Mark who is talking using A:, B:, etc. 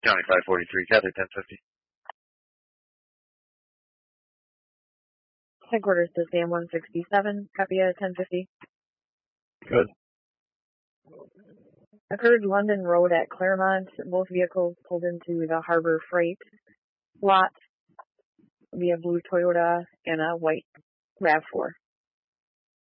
A: County 543, Cather 1050.
B: Headquarters to Sam 167, Capia 1050.
A: Good.
B: Occurred London Road at Claremont. Both vehicles pulled into the Harbor Freight lot via blue Toyota and a white RAV4.